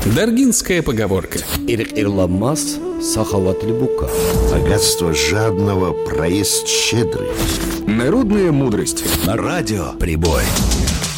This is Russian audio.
Даргинская поговорка. Ирламаз сахават либука. Богатство жадного, проезд щедрый. Народная мудрость. На радио «Прибой».